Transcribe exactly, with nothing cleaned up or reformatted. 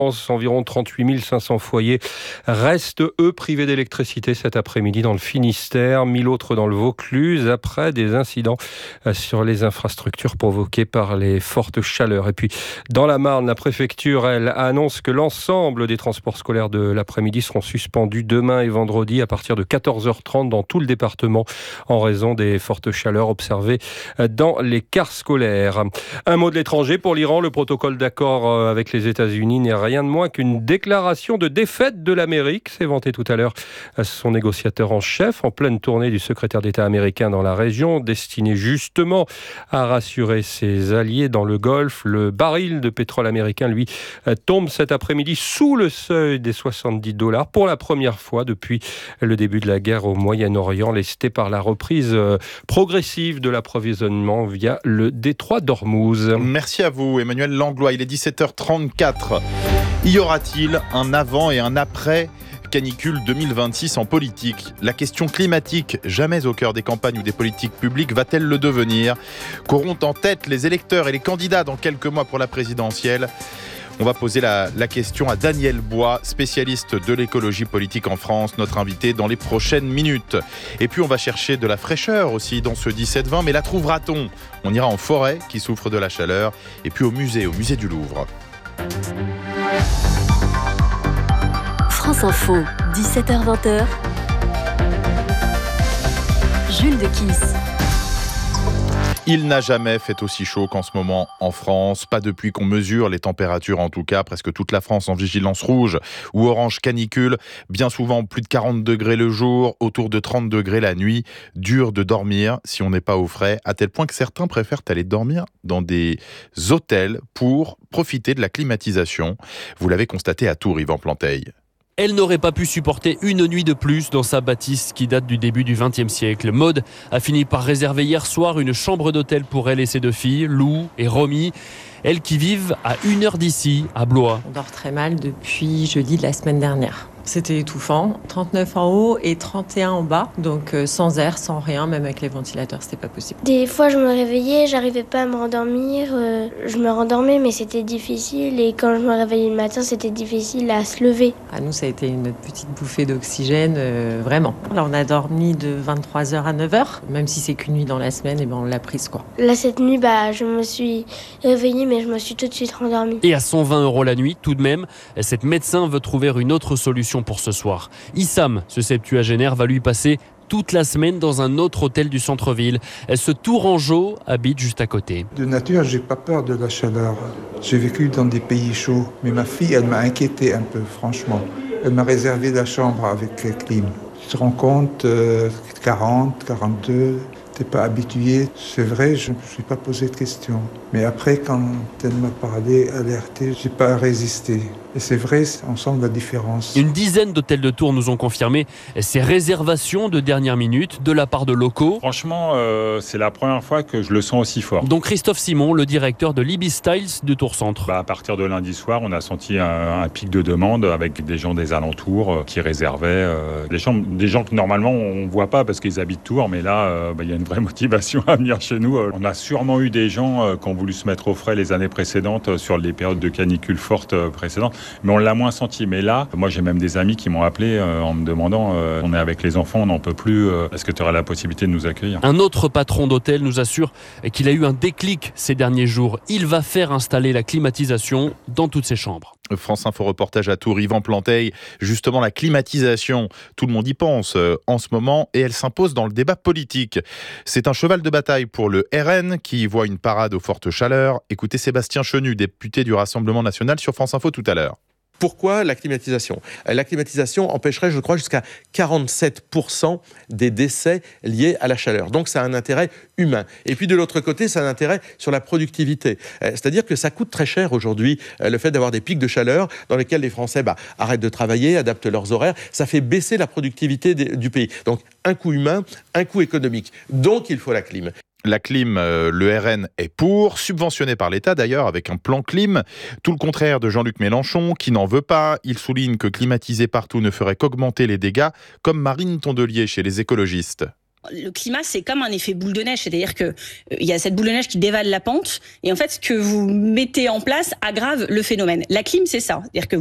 Environ trente-huit mille cinq cents foyers restent, eux, privés d'électricité cet après-midi dans le Finistère, mille autres dans le Vaucluse, après des incidents sur les infrastructures provoqués par les fortes chaleurs. Et puis, dans la Marne, la préfecture, elle, annonce que l'ensemble des transports scolaires de l'après-midi seront suspendus demain et vendredi à partir de quatorze heures trente dans tout le département en raison des fortes chaleurs observées dans les cars scolaires. Un mot de l'étranger pour l'Iran, le protocole d'accord avec les États-Unis n'est rien Rien de moins qu'une déclaration de défaite de l'Amérique, s'est vanté tout à l'heure son négociateur en chef, en pleine tournée du secrétaire d'État américain dans la région, destiné justement à rassurer ses alliés dans le Golfe. Le baril de pétrole américain, lui, tombe cet après-midi sous le seuil des soixante-dix dollars pour la première fois depuis le début de la guerre au Moyen-Orient, lesté par la reprise progressive de l'approvisionnement via le détroit d'Ormuz. Merci à vous, Emmanuel Langlois. Il est dix-sept heures trente-quatre. Y aura-t-il un avant et un après canicule deux mille vingt-six en politique ? La question climatique, jamais au cœur des campagnes ou des politiques publiques, va-t-elle le devenir ? Qu'auront en tête les électeurs et les candidats dans quelques mois pour la présidentielle ? On va poser la, la question à Daniel Bois, spécialiste de l'écologie politique en France, notre invité dans les prochaines minutes. Et puis on va chercher de la fraîcheur aussi dans ce dix-sept vingt, mais la trouvera-t-on ? On ira en forêt qui souffre de la chaleur, et puis au musée, au musée du Louvre. France Info, dix-sept heures vingt. Jules Dequisse. Il n'a jamais fait aussi chaud qu'en ce moment en France, pas depuis qu'on mesure les températures en tout cas, presque toute la France en vigilance rouge ou orange canicule, bien souvent plus de quarante degrés le jour, autour de trente degrés la nuit, dur de dormir si on n'est pas au frais, à tel point que certains préfèrent aller dormir dans des hôtels pour profiter de la climatisation. Vous l'avez constaté à Tours, Yvan Planteil. Elle n'aurait pas pu supporter une nuit de plus dans sa bâtisse qui date du début du vingtième siècle. Maud a fini par réserver hier soir une chambre d'hôtel pour elle et ses deux filles, Lou et Romy. Elles qui vivent à une heure d'ici, à Blois. On dort très mal depuis jeudi de la semaine dernière. C'était étouffant, trente-neuf en haut et trente et un en bas, donc sans air, sans rien, même avec les ventilateurs, c'était pas possible. Des fois je me réveillais, j'arrivais pas à me rendormir, euh, je me rendormais mais c'était difficile et quand je me réveillais le matin c'était difficile à se lever. À nous ça a été une petite bouffée d'oxygène, euh, vraiment. Là on a dormi de vingt-trois heures à neuf heures, même si c'est qu'une nuit dans la semaine, et ben on l'a prise quoi. Là cette nuit bah, je me suis réveillée mais je me suis tout de suite rendormie. Et à cent vingt euros la nuit, tout de même, cette médecin veut trouver une autre solution pour ce soir. Issam, ce septuagénaire, va lui passer toute la semaine dans un autre hôtel du centre-ville. Ce Tourangeau habite juste à côté. De nature, j'ai pas peur de la chaleur. J'ai vécu dans des pays chauds, mais ma fille, elle m'a inquiété un peu, franchement. Elle m'a réservé la chambre avec la clim. Tu te rends compte, euh, quarante, quarante-deux, t'es pas habitué. C'est vrai, je ne me suis pas posé de questions. Mais après, quand elle m'a parlé, alerté, j'ai pas résisté. Et c'est vrai, on sent la différence. Une dizaine d'hôtels de Tours nous ont confirmé ces réservations de dernière minute de la part de locaux. Franchement, euh, c'est la première fois que je le sens aussi fort. Donc Christophe Simon, le directeur de l'Ibis Styles de Tours Centre. Bah, à partir de lundi soir, on a senti un, un pic de demande avec des gens des alentours euh, qui réservaient. Euh, des, gens, des gens que normalement on ne voit pas parce qu'ils habitent Tours, mais là, euh, bah, y a une vraie motivation à venir chez nous. On a sûrement eu des gens euh, qui ont voulu se mettre au frais les années précédentes euh, sur les périodes de canicule fortes euh, précédentes. Mais on l'a moins senti. Mais là, moi j'ai même des amis qui m'ont appelé euh, en me demandant euh, on est avec les enfants, on n'en peut plus, euh, est-ce que tu auras la possibilité de nous accueillir ? Un autre patron d'hôtel nous assure qu'il a eu un déclic ces derniers jours. Il va faire installer la climatisation dans toutes ses chambres. France Info reportage à Tours, Yvan Planteil. Justement, la climatisation, tout le monde y pense euh, en ce moment et elle s'impose dans le débat politique. C'est un cheval de bataille pour le R N qui voit une parade aux fortes chaleurs. Écoutez Sébastien Chenu, député du Rassemblement national sur France Info tout à l'heure. Pourquoi la climatisation ? La climatisation empêcherait, je crois, jusqu'à quarante-sept pour cent des décès liés à la chaleur. Donc, ça a un intérêt humain. Et puis, de l'autre côté, ça a un intérêt sur la productivité. C'est-à-dire que ça coûte très cher aujourd'hui, le fait d'avoir des pics de chaleur dans lesquels les Français bah, arrêtent de travailler, adaptent leurs horaires. Ça fait baisser la productivité du pays. Donc, un coût humain, un coût économique. Donc, il faut la clim. La clim, euh, le R N est pour, subventionné par l'État d'ailleurs, avec un plan clim. Tout le contraire de Jean-Luc Mélenchon, qui n'en veut pas. Il souligne que climatiser partout ne ferait qu'augmenter les dégâts, comme Marine Tondelier chez les écologistes. Le climat, c'est comme un effet boule de neige, c'est-à-dire que euh, il y a cette boule de neige qui dévale la pente, et en fait, ce que vous mettez en place aggrave le phénomène. La clim, c'est ça, c'est-à-dire que